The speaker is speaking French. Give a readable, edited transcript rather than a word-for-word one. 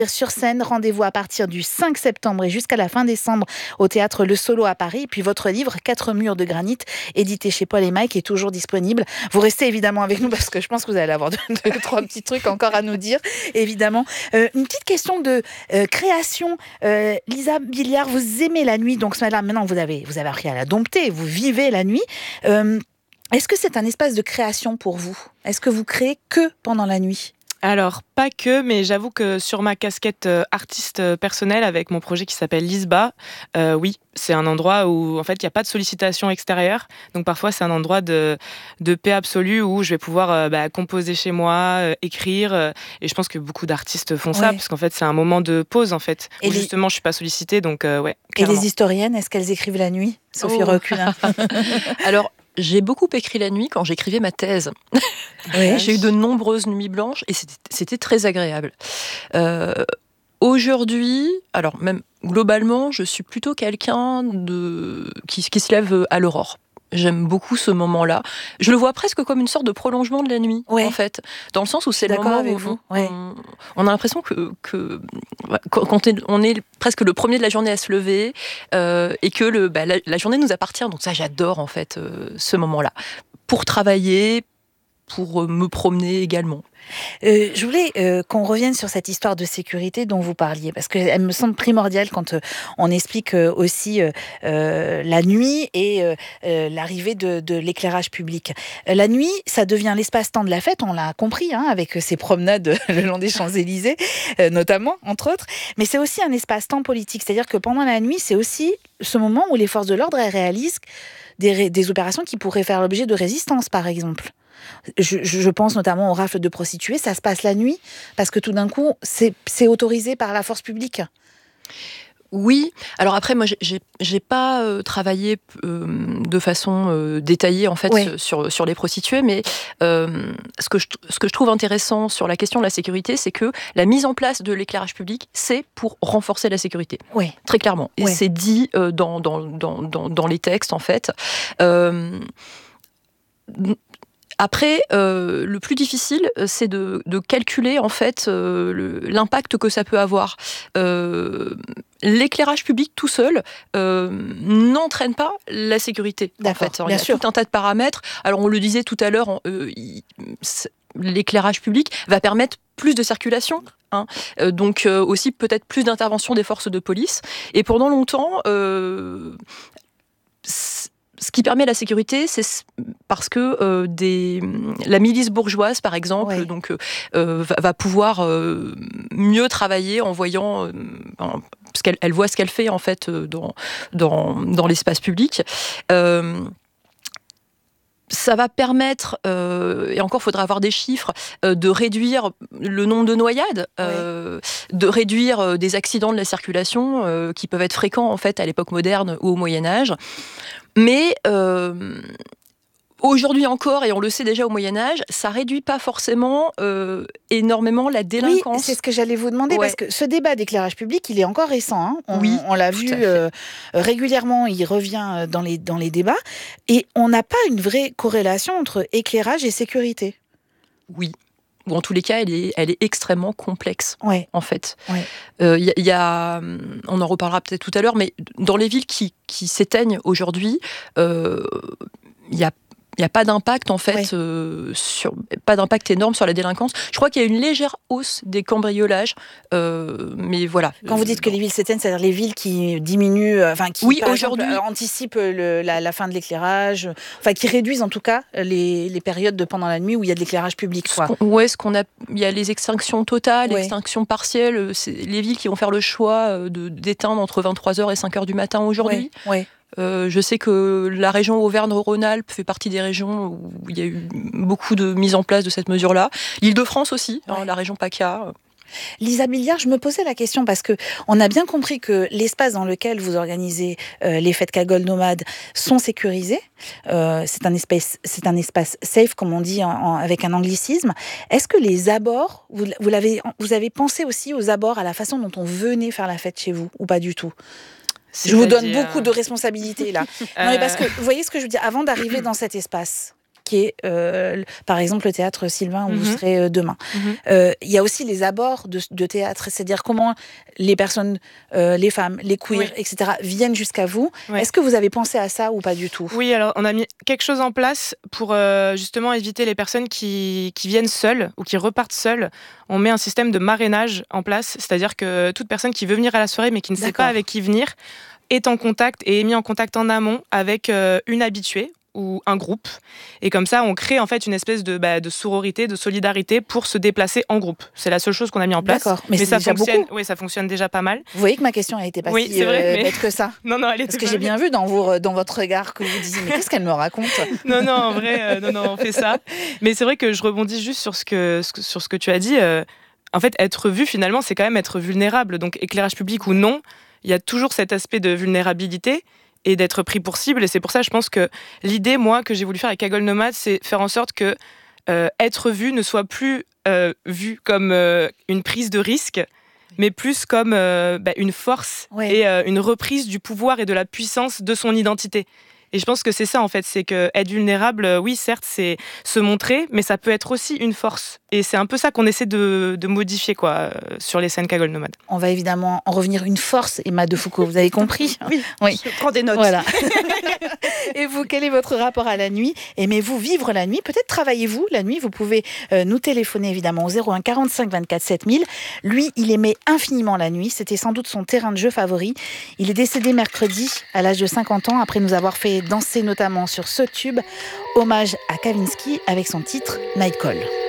sur scène. Rendez-vous à partir du 5 septembre et jusqu'à la fin décembre au théâtre Le Solo à Paris. Et puis votre livre, 4 murs de granit, édité chez Paul & Mike, est toujours disponible. Vous restez évidemment avec nous parce que je pense que vous allez avoir deux, trois petits trucs encore à nous dire, évidemment. Une petite question de création. Lisa Billiard, vous aimez la nuit, donc maintenant vous avez appris à la dompter, vous vivez la nuit. Est-ce que c'est un espace de création pour vous ? Est-ce que vous créez que pendant la nuit ? Alors, pas que, mais j'avoue que sur ma casquette artiste personnelle, avec mon projet qui s'appelle Lisba, oui, c'est un endroit où, en fait, il n'y a pas de sollicitation extérieure. Donc, parfois, c'est un endroit de paix absolue où je vais pouvoir composer chez moi, écrire. Et je pense que beaucoup d'artistes font ça, parce qu'en fait, c'est un moment de pause, en fait, où justement, je ne suis pas sollicitée. Donc, ouais. Clairement. Et les historiennes, est-ce qu'elles écrivent la nuit ? Sophie Reculin. Alors, j'ai beaucoup écrit la nuit quand j'écrivais ma thèse. Oui. J'ai eu de nombreuses nuits blanches et c'était très agréable. Aujourd'hui, alors même globalement, je suis plutôt quelqu'un qui se lève à l'aurore. J'aime beaucoup ce moment-là. Je le vois presque comme une sorte de prolongement de la nuit, en fait. Dans le sens où c'est le moment où on a l'impression que quand on est presque le premier de la journée à se lever et que la journée nous appartient. Donc ça, j'adore en fait ce moment-là. Pour travailler, pour me promener également. Je voulais qu'on revienne sur cette histoire de sécurité dont vous parliez, parce qu'elle me semble primordiale quand on explique aussi la nuit et l'arrivée de l'éclairage public. La nuit, ça devient l'espace-temps de la fête, on l'a compris, avec ces promenades le long des Champs-Élysées, notamment, entre autres, mais c'est aussi un espace-temps politique, c'est-à-dire que pendant la nuit, c'est aussi ce moment où les forces de l'ordre réalisent des opérations qui pourraient faire l'objet de résistance, par exemple. Je pense notamment aux rafles de prostituées, ça se passe la nuit, parce que tout d'un coup, c'est autorisé par la force publique. Oui, alors après, moi, j'ai pas travaillé de façon détaillée, en fait, sur les prostituées, mais ce que je trouve intéressant sur la question de la sécurité, c'est que la mise en place de l'éclairage public, c'est pour renforcer la sécurité, très clairement. Et c'est dit dans les textes, en fait. Après, le plus difficile, c'est de calculer en fait l'impact que ça peut avoir. L'éclairage public tout seul n'entraîne pas la sécurité. En fait, il y a tout un tas de paramètres. Alors, on le disait tout à l'heure, l'éclairage public va permettre plus de circulation. Donc aussi peut-être plus d'intervention des forces de police. Et pendant longtemps, ce qui permet la sécurité, c'est parce que la milice bourgeoise, par exemple, va pouvoir mieux travailler en voyant, parce qu'elle voit ce qu'elle fait en fait dans l'espace public. Ça va permettre, et encore faudra avoir des chiffres, de réduire le nombre de noyades, de réduire des accidents de la circulation qui peuvent être fréquents en fait à l'époque moderne ou au Moyen-Âge. Mais aujourd'hui encore, et on le sait déjà au Moyen-Âge, ça réduit pas forcément énormément la délinquance. Oui, c'est ce que j'allais vous demander, parce que ce débat d'éclairage public, il est encore récent. On l'a vu régulièrement, il revient dans les débats, et on n'a pas une vraie corrélation entre éclairage et sécurité. Oui. Ou en tous les cas, elle est extrêmement complexe, en fait. Y a, on en reparlera peut-être tout à l'heure, mais dans les villes qui s'éteignent aujourd'hui, il y a pas d'impact en fait, pas d'impact énorme sur la délinquance. Je crois qu'il y a une légère hausse des cambriolages, mais voilà. Quand vous dites que les villes s'éteignent, c'est-à-dire les villes qui diminuent, qui aujourd'hui anticipent la fin de l'éclairage, qui réduisent en tout cas les périodes pendant la nuit où il y a de l'éclairage public. Il y a les extinctions totales, extinctions partielles. C'est les villes qui vont faire le choix d'éteindre entre 23h et 5h du matin aujourd'hui. Je sais que la région Auvergne-Rhône-Alpes fait partie des régions où il y a eu beaucoup de mise en place de cette mesure-là. L'Île-de-France aussi, la région PACA. Lisa Billiard, je me posais la question parce que on a bien compris que l'espace dans lequel vous organisez les fêtes cagoles nomades sont sécurisés. C'est un espace safe, comme on dit avec un anglicisme. Est-ce que les abords, vous avez pensé aussi aux abords, à la façon dont on venait faire la fête chez vous, ou pas du tout ? Je vous donne beaucoup de responsabilités là. Non, mais parce que vous voyez ce que je veux dire, avant d'arriver dans cet espace. qui est, par exemple, le théâtre Sylvain où vous serez demain. Il y a aussi les abords de théâtre, c'est-à-dire comment les personnes, les femmes, les queers, etc., viennent jusqu'à vous. Est-ce que vous avez pensé à ça ou pas du tout ? Oui, alors on a mis quelque chose en place pour justement éviter les personnes qui viennent seules ou qui repartent seules. On met un système de marrainage en place, c'est-à-dire que toute personne qui veut venir à la soirée mais qui ne sait pas avec qui venir est en contact et est mis en contact en amont avec une habituée ou un groupe. Et comme ça, on crée en fait une espèce de sororité, de solidarité pour se déplacer en groupe. C'est la seule chose qu'on a mis en place. D'accord, mais ça fonctionne. Oui, ça fonctionne déjà pas mal. Vous voyez que ma question a été pas si bête que ça. Non, elle était parce que j'ai bien vu dans votre regard que vous disiez mais qu'est-ce qu'elle me raconte ? Non, en vrai, on fait ça. Mais c'est vrai que je rebondis juste sur ce que tu as dit. En fait, être vu finalement, c'est quand même être vulnérable. Donc éclairage public ou non, il y a toujours cet aspect de vulnérabilité et d'être pris pour cible. Et c'est pour ça, je pense que l'idée, moi, que j'ai voulu faire avec Cagole Nomade, c'est faire en sorte que être vu ne soit plus vu comme une prise de risque, mais plus comme une force et une reprise du pouvoir et de la puissance de son identité. Et je pense que c'est ça, en fait, c'est que être vulnérable, oui, certes, c'est se montrer, mais ça peut être aussi une force. Et c'est un peu ça qu'on essaie de modifier, sur les scènes Cagole Nomade. On va évidemment en revenir une force, Emma Defoucault, vous avez compris ? Oui, je prends des notes. Voilà. Et vous, quel est votre rapport à la nuit ? Aimez-vous vivre la nuit ? Peut-être travaillez-vous la nuit ? Vous pouvez nous téléphoner évidemment au 01 45 24 7000. Lui, il aimait infiniment la nuit. C'était sans doute son terrain de jeu favori. Il est décédé mercredi à l'âge de 50 ans après nous avoir fait danser notamment sur ce tube. Hommage à Kavinsky avec son titre Night Call.